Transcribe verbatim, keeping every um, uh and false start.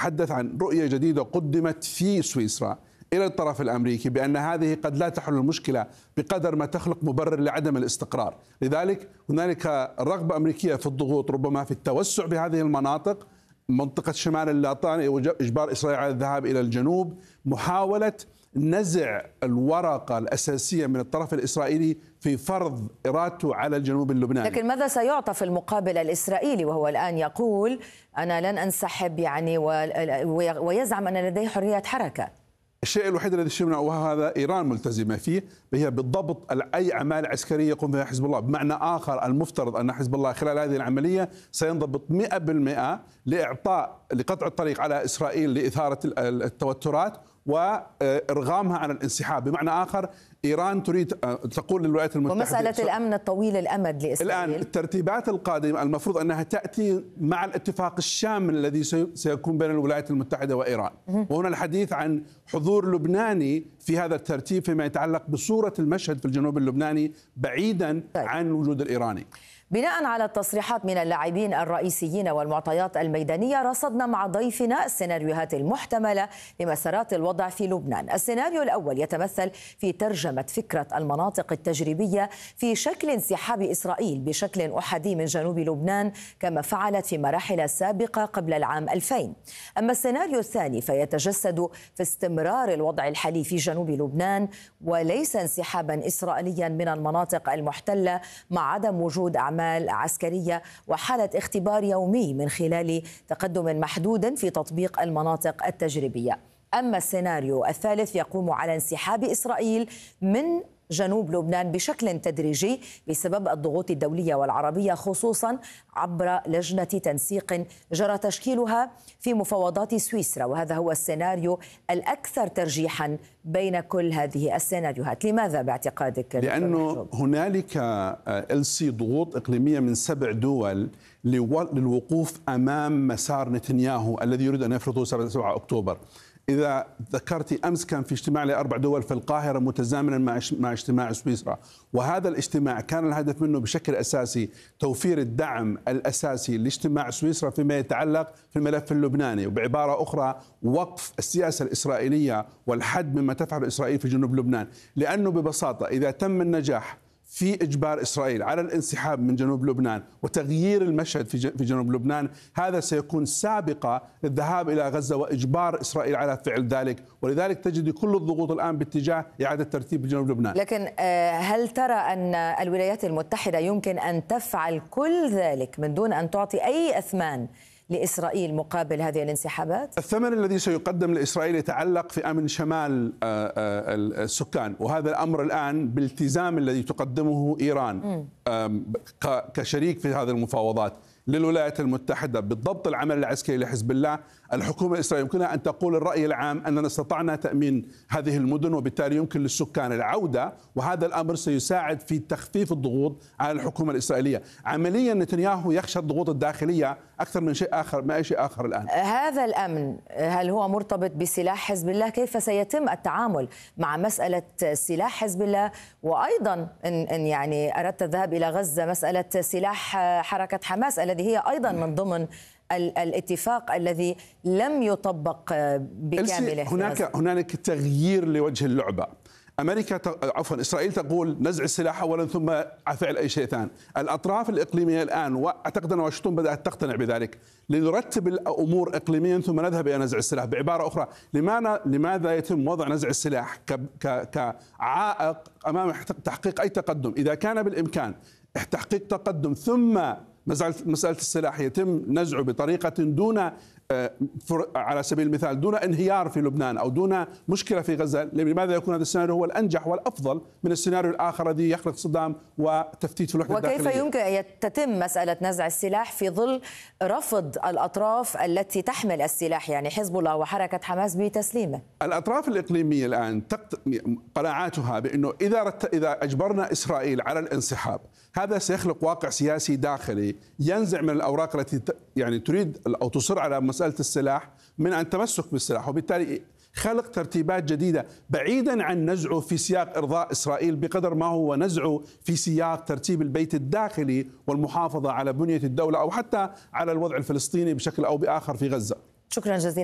يتحدث عن رؤية جديدة قدمت في سويسرا إلى الطرف الأمريكي بأن هذه قد لا تحل المشكلة بقدر ما تخلق مبرر لعدم الاستقرار. لذلك هنالك رغبة أمريكية في الضغوط ربما في التوسع بهذه المناطق، منطقة شمال اللاتاني وإجبار إسرائيل على الذهاب إلى الجنوب، محاولة نزع الورقة الأساسية من الطرف الإسرائيلي في فرض إرادته على الجنوب اللبناني. لكن ماذا سيعطى في المقابل الإسرائيلي وهو الآن يقول أنا لن أنسحب يعني ويزعم أن لديه حرية حركة؟ الشيء الوحيد الذي شفنا وهذا إيران ملتزمة فيه هي بالضبط أي أعمال عسكرية يقوم بها حزب الله. بمعنى آخر المفترض أن حزب الله خلال هذه العملية سينضبط مئة بالمئة لإعطاء لقطع الطريق على إسرائيل لإثارة التوترات وإرغامها على الانسحاب. بمعنى آخر إيران تريد تقول للولايات المتحدة ومسألة الأمن الطويل الأمد لإسرائيل. الآن الترتيبات القادمة المفروض أنها تأتي مع الاتفاق الشامل الذي سيكون بين الولايات المتحدة وإيران، وهنا الحديث عن حضور لبناني في هذا الترتيب فيما يتعلق بصورة المشهد في الجنوب اللبناني بعيدا طيب. عن الوجود الإيراني. بناء على التصريحات من اللاعبين الرئيسيين والمعطيات الميدانية، رصدنا مع ضيفنا السيناريوهات المحتملة لمسارات الوضع في لبنان. السيناريو الأول يتمثل في ترجمة فكرة المناطق التجريبية في شكل انسحاب إسرائيل بشكل أحادي من جنوب لبنان كما فعلت في مراحل سابقة قبل العام ألفين. أما السيناريو الثاني فيتجسد في استمرار الوضع الحالي في جنوب لبنان وليس انسحابا إسرائيليا من المناطق المحتلة مع عدم وجود أعمال عسكرية وحالة اختبار يومي من خلال تقدم محدود في تطبيق المناطق التجريبية. أما السيناريو الثالث يقوم على انسحاب إسرائيل من جنوب لبنان بشكل تدريجي بسبب الضغوط الدولية والعربية، خصوصا عبر لجنة تنسيق جرى تشكيلها في مفاوضات سويسرا، وهذا هو السيناريو الأكثر ترجيحا بين كل هذه السيناريوهات. لماذا باعتقادك؟ لأنه هنالك إلسي ضغوط إقليمية من سبع دول للوقوف أمام مسار نتنياهو الذي يريد أن يفرضه سبعة أكتوبر. إذا ذكرت أمس كان في اجتماع لأربع دول في القاهرة متزامنا مع مع اجتماع سويسرا، وهذا الاجتماع كان الهدف منه بشكل أساسي توفير الدعم الأساسي لاجتماع سويسرا فيما يتعلق في الملف اللبناني، وبعبارة أخرى وقف السياسة الإسرائيلية والحد مما تفعله إسرائيل في جنوب لبنان. لأنه ببساطة إذا تم النجاح في إجبار إسرائيل على الانسحاب من جنوب لبنان وتغيير المشهد في جنوب لبنان، هذا سيكون سابقة للذهاب إلى غزة وإجبار إسرائيل على فعل ذلك، ولذلك تجد كل الضغوط الآن باتجاه إعادة ترتيب جنوب لبنان. لكن هل ترى أن الولايات المتحدة يمكن أن تفعل كل ذلك من دون أن تعطي أي أثمان لإسرائيل مقابل هذه الانسحابات؟ الثمن الذي سيقدم لإسرائيل يتعلق في أمن شمال السكان، وهذا الأمر الآن بالالتزام الذي تقدمه إيران كشريك في هذه المفاوضات للولايات المتحدة بالضبط العمل العسكري لحزب الله. الحكومة الإسرائيلية يمكنها أن تقول الرأي العام أننا استطعنا تأمين هذه المدن وبالتالي يمكن للسكان العودة، وهذا الأمر سيساعد في تخفيف الضغوط على الحكومة الإسرائيلية. عمليا نتنياهو يخشى الضغوط الداخلية أكثر من شيء آخر ما أي شيء آخر الآن. هذا الأمن هل هو مرتبط بسلاح حزب الله؟ كيف سيتم التعامل مع مسألة سلاح حزب الله؟ وأيضا إن, إن يعني أردت الذهاب إلى غزة مسألة سلاح حركة حماس الذي هي أيضا من ضمن الاتفاق الذي لم يطبق بكامله. هناك هنالك تغيير لوجه اللعبة. أمريكا عفوا إسرائيل تقول نزع السلاح أولا ثم فعل أي شيء ثاني. الأطراف الإقليمية الآن وأعتقد أن واشنطن بدأت تقتنع بذلك لنرتب الأمور إقليميا ثم نذهب إلى نزع السلاح. بعبارة أخرى لماذا لماذا يتم وضع نزع السلاح كعائق أمام تحقيق أي تقدم؟ إذا كان بالإمكان تحقيق تقدم ثم مسألة السلاح يتم نزعه بطريقة دون على سبيل المثال دون انهيار في لبنان أو دون مشكلة في غزة، لماذا يكون هذا السيناريو هو الأنجح والأفضل من السيناريو الآخر الذي يخلق صدام وتفتيت في الوحدة الداخلية؟ وكيف يمكن أن تتم مسألة نزع السلاح في ظل رفض الأطراف التي تحمل السلاح يعني حزب الله وحركة حماس بتسليمه؟ الأطراف الإقليمية الآن تقت... قناعاتها بأنه إذا رت... إذا أجبرنا إسرائيل على الانسحاب هذا سيخلق واقع سياسي داخلي ينزع من الأوراق التي ت... يعني تريد أو تصر على مسألة السلاح من أن تمسك بالسلاح، وبالتالي خلق ترتيبات جديدة بعيدا عن نزعه في سياق إرضاء إسرائيل بقدر ما هو نزعه في سياق ترتيب البيت الداخلي والمحافظة على بنية الدولة أو حتى على الوضع الفلسطيني بشكل أو بآخر في غزة. شكرا جزيلا.